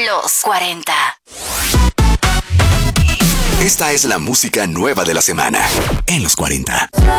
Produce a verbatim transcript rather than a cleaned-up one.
Los cuarenta. Esta es la música nueva de la semana en Los cuarenta.